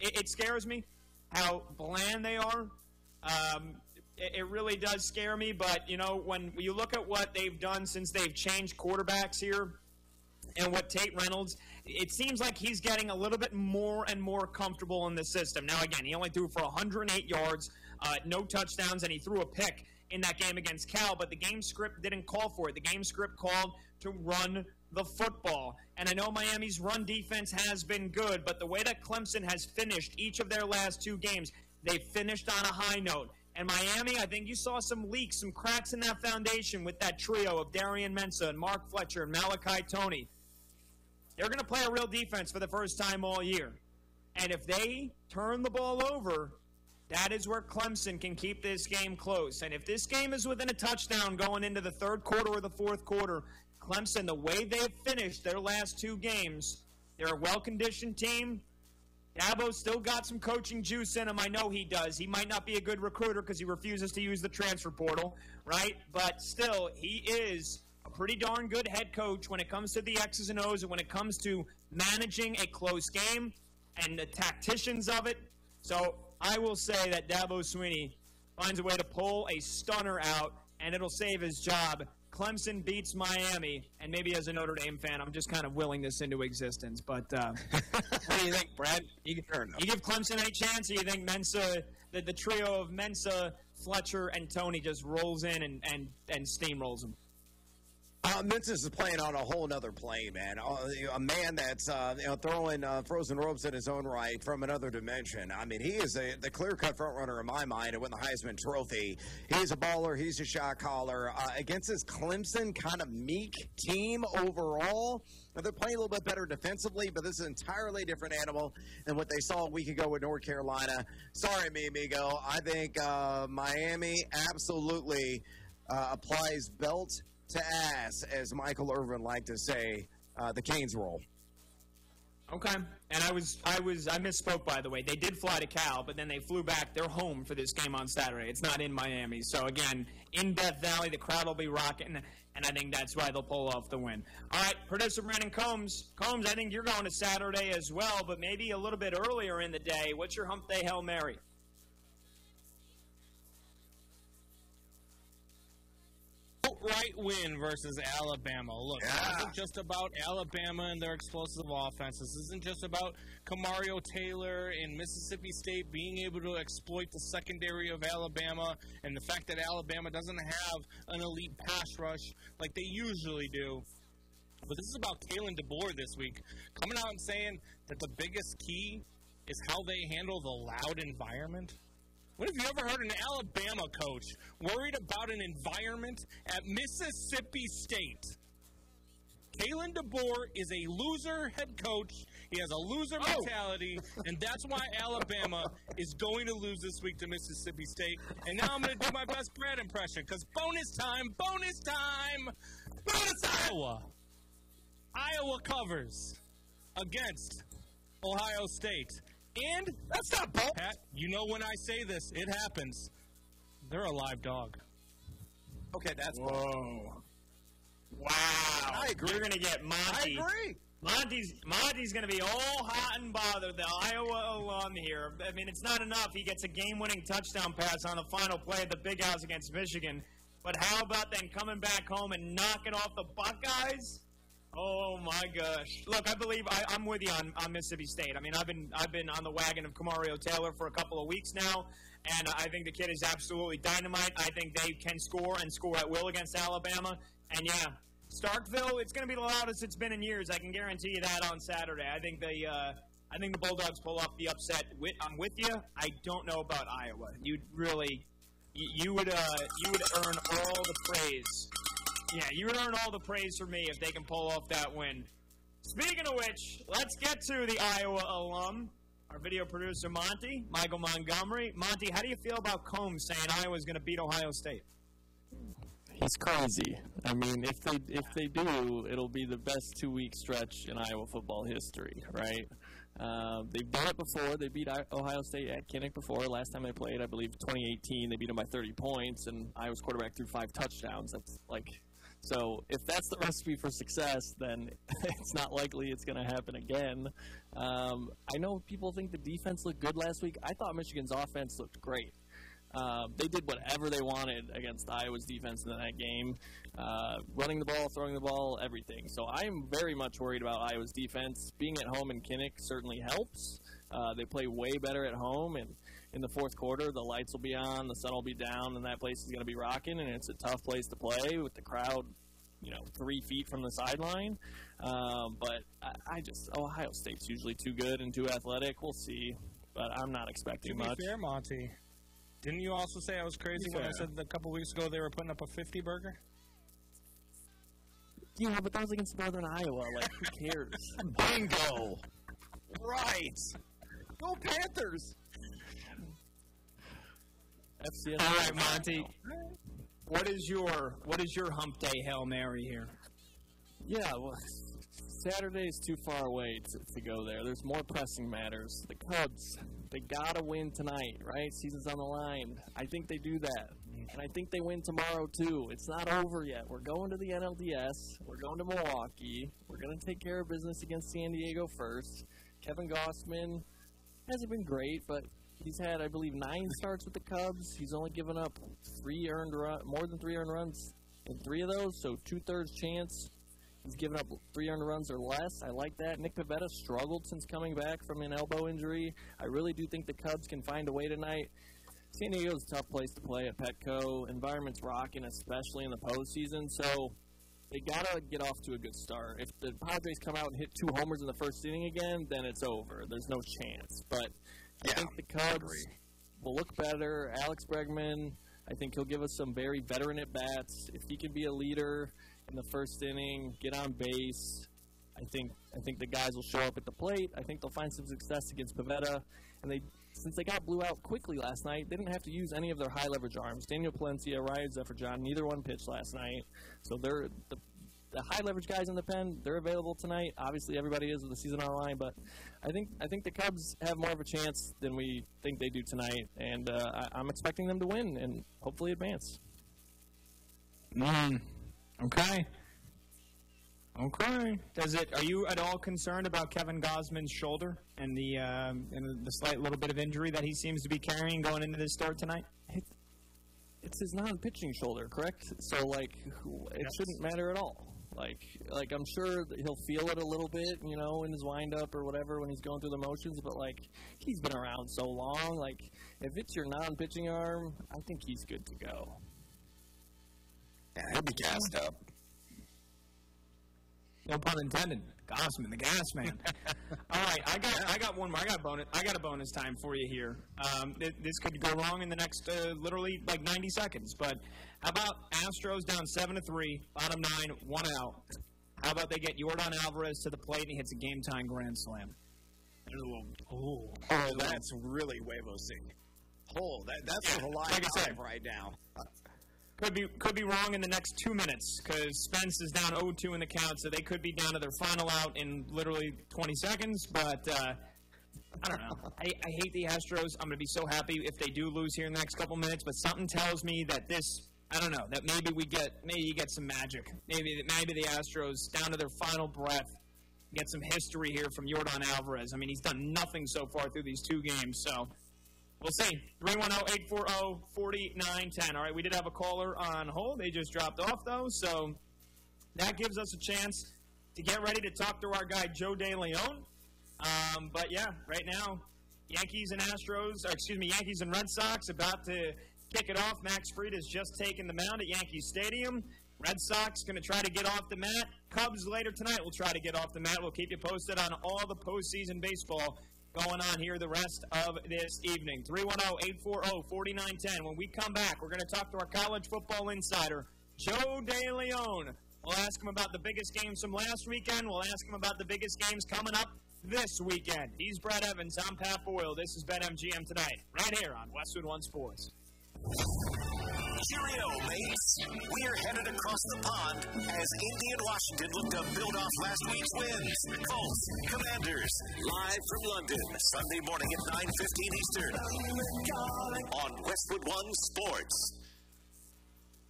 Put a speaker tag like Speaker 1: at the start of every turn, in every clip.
Speaker 1: it scares me how bland they are. It really does scare me, but, you know, when you look at what they've done since they've changed quarterbacks here and what Tate Reynolds, it seems like he's getting a little bit more and more comfortable in the system. Now, again, he only threw for 108 yards, no touchdowns, and he threw a pick in that game against Cal, but the game script didn't call for it. The game script called to run the football. And I know Miami's run defense has been good, but the way that Clemson has finished each of their last 2 games, they finished on a high note. And Miami, I think you saw some leaks, some cracks in that foundation with that trio of Darian Mensah and Mark Fletcher and Malachi Toney. They're going to play a real defense for the first time all year. And if they turn the ball over, that is where Clemson can keep this game close. And if this game is within a touchdown going into the third quarter or the fourth quarter, Clemson, the way they've finished their last 2 games, they're a well-conditioned team. Dabo's still got some coaching juice in him. I know he does. He might not be a good recruiter because he refuses to use the transfer portal, right? But still, he is a pretty darn good head coach when it comes to the X's and O's and when it comes to managing a close game and the tacticians of it. So I will say that Dabo Swinney finds a way to pull a stunner out, and it'll save his job. Clemson beats Miami, and maybe as a Notre Dame fan, I'm just kind of willing this into existence. But what do you think, Brad? You give Clemson any chance, or you think Mensah, the trio of Mensah, Fletcher, and Toney just rolls in and steamrolls them?
Speaker 2: Memphis is playing on a whole nother plane, man. A man that's throwing frozen ropes in his own right from another dimension. I mean, he is the clear-cut front runner in my mind to win the Heisman Trophy. He's a baller. He's a shot caller. Against this Clemson kind of meek team overall, they're playing a little bit better defensively, but this is an entirely different animal than what they saw a week ago with North Carolina. Sorry, mi amigo. I think Miami absolutely applies belt to ass, as Michael Irvin liked to say, the Canes roll.
Speaker 1: Okay, and I misspoke, by the way. They did fly to Cal, but then they flew back. They're home for this game on Saturday. It's not in Miami. So, again, in Death Valley, the crowd will be rocking, and I think that's why they'll pull off the win. All right, producer Brandon Combs. Combs, I think you're going to Saturday as well, but maybe a little bit earlier in the day. What's your Hump Day Hail Mary?
Speaker 3: Outright win versus Alabama. Look, This isn't just about Alabama and their explosive offense. This isn't just about Kamario Taylor and Mississippi State being able to exploit the secondary of Alabama and the fact that Alabama doesn't have an elite pass rush like they usually do. But this is about Kalen DeBoer this week, coming out and saying that the biggest key is how they handle the loud environment. When have you ever heard an Alabama coach worried about an environment at Mississippi State? Kalen DeBoer is a loser head coach. He has a loser mentality, and that's why Alabama is going to lose this week to Mississippi State. And now I'm going to do my best Brad impression, because bonus time, Iowa. Iowa covers against Ohio State. And
Speaker 2: that's not bold.
Speaker 3: Pat, you know when I say this, it happens. They're a live dog.
Speaker 2: Okay, that's
Speaker 1: whoa.
Speaker 2: Bold.
Speaker 1: Wow.
Speaker 2: I agree.
Speaker 1: You're going to get Monty.
Speaker 2: I agree.
Speaker 1: Monty's going to be all hot and bothered, the Iowa alum here. I mean, it's not enough. He gets a game-winning touchdown pass on the final play at the Big House against Michigan. But how about then coming back home and knocking off the Buckeyes? Oh my gosh! Look, I'm with you on Mississippi State. I mean, I've been on the wagon of Kamario Taylor for a couple of weeks now, and I think the kid is absolutely dynamite. I think they can score and score at will against Alabama. And yeah, Starkville, it's going to be the loudest it's been in years. I can guarantee you that on Saturday. I think the Bulldogs pull off the upset. I'm with you. I don't know about Iowa. You would earn all the praise. Yeah, you would earn all the praise for me if they can pull off that win. Speaking of which, let's get to the Iowa alum, our video producer, Monty, Michael Montgomery. Monty, how do you feel about Combs saying Iowa's going to beat Ohio State?
Speaker 4: He's crazy. I mean, if they do, it'll be the best 2-week stretch in Iowa football history, right? They've done it before. They beat Ohio State at Kinnick before. Last time they played, I believe, 2018, they beat them by 30 points, and Iowa's quarterback threw 5 touchdowns. That's like So if that's the recipe for success, then it's not likely it's going to happen again. I know people think the defense looked good last week. I thought Michigan's offense looked great. They did whatever they wanted against Iowa's defense in that game, running the ball, throwing the ball, everything. So I'm very much worried about Iowa's defense. Being at home in Kinnick certainly helps. They play way better at home, and in the fourth quarter, the lights will be on, the sun will be down, and that place is going to be rocking, and it's a tough place to play with the crowd, 3 feet from the sideline. But Ohio State's usually too good and too athletic. We'll see, but I'm not expecting much.
Speaker 3: To be fair, Monty, didn't you also say I was crazy when I said a couple weeks ago they were putting up a 50 burger?
Speaker 4: Yeah, but that was against Northern Iowa. Like, who cares?
Speaker 2: Bingo! Right! Go Panthers!
Speaker 1: FCS. All right, Monty. What is your hump day Hail Mary here?
Speaker 4: Yeah, well, Saturday's too far away to go there. There's more pressing matters. The Cubs, they gotta win tonight, right? Season's on the line. I think they do that. And I think they win tomorrow, too. It's not over yet. We're going to the NLDS. We're going to Milwaukee. We're going to take care of business against San Diego first. Kevin Gausman hasn't been great, but he's had, I believe, 9 starts with the Cubs. He's only given up more than 3 earned runs in 3 of those, so 2/3 chance. He's given up 3 earned runs or less. I like that. Nick Pivetta struggled since coming back from an elbow injury. I really do think the Cubs can find a way tonight. San Diego's a tough place to play at Petco. Environment's rocking, especially in the postseason, so they got to get off to a good start. If the Padres come out and hit 2 homers in the first inning again, then it's over. There's no chance. But I think the Cubs will look better. Alex Bregman, I think he'll give us some very veteran at-bats. If he can be a leader in the first inning, get on base, I think the guys will show up at the plate. I think they'll find some success against Pivetta. And since they got blew out quickly last night, they didn't have to use any of their high-leverage arms. Daniel Palencia, Ryan Zephyr-John, neither one pitched last night. So they're the high-leverage guys in the pen, they're available tonight. Obviously, everybody is with the season on the line, but I think the Cubs have more of a chance than we think they do tonight, and I'm expecting them to win and hopefully advance.
Speaker 1: Okay. Are you at all concerned about Kevin Gausman's shoulder and the slight little bit of injury that he seems to be carrying going into this start tonight?
Speaker 4: It's his non-pitching shoulder, correct? So, it shouldn't matter at all. Like I'm sure that he'll feel it a little bit, in his wind-up or whatever when he's going through the motions, but, he's been around so long. If it's your non-pitching arm, I think he's good to go.
Speaker 2: Yeah, he'll be gassed up.
Speaker 1: No pun intended. Gausman, the gas man. All right, I got one more. I got a bonus time for you here. This could go wrong in the next literally 90 seconds. But how about Astros down 7-3, bottom 9, 1 out? How about they get Yordan Alvarez to the plate and he hits a game-time grand slam?
Speaker 2: Oh, that's really huevosing. Oh, that's a live right now.
Speaker 1: Could be wrong in the next 2 minutes because Spence is down 0-2 in the count, so they could be down to their final out in literally 20 seconds. But I don't know. I hate the Astros. I'm going to be so happy if they do lose here in the next couple minutes. But something tells me that that maybe you get some magic. Maybe the Astros down to their final breath get some history here from Yordan Alvarez. I mean, he's done nothing so far through these 2 games, so. We'll see. 310-840-4910. All right, we did have a caller on hold. They just dropped off, though, so that gives us a chance to get ready to talk to our guy, Joe DeLeon. But, yeah, right now, Yankees and Red Sox about to kick it off. Max Fried has just taken the mound at Yankee Stadium. Red Sox going to try to get off the mat. Cubs later tonight will try to get off the mat. We'll keep you posted on all the postseason baseball going on here the rest of this evening. 310-840-4910. When we come back, we're going to talk to our college football insider, Joe DeLeon. We'll ask him about the biggest games from last weekend. We'll ask him about the biggest games coming up this weekend. He's Brad Evans. I'm Pat Boyle. This is BetMGM Tonight, right here on Westwood One Sports.
Speaker 5: Cheerio, mates. We're headed across the pond as Indy and Washington look to build off last week's wins. Colts, Commanders, live from London, Sunday morning at 9:15 Eastern on Westwood One Sports.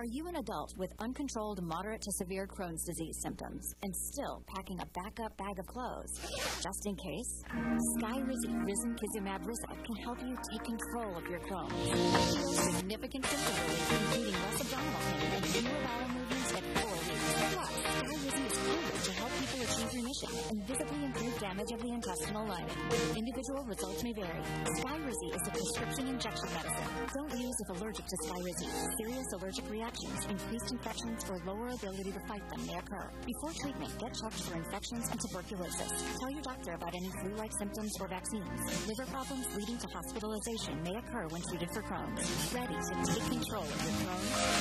Speaker 6: Are you an adult with uncontrolled moderate to severe Crohn's disease symptoms and still packing a backup bag of clothes? Just in case, Skyrizi Risankizumab Rizza can help you take control of your Crohn's. Significant symptom relief, including less abdominal pain and fewer bowel movements at 4 weeks. Plus, Skyrizi is proven to help people achieve remission and visibly improve damage of the intestinal lining. Individual results may vary. Skyrizi is a prescription injection medicine. Don't use if allergic to Skyrizi. Serious allergic reactions, increased infections, or lower ability to fight them may occur. Before treatment, get checked for infections and tuberculosis. Tell your doctor about any flu-like symptoms or vaccines. Liver problems leading to hospitalization may occur when treated for Crohn's. Ready to take control of your Crohn's?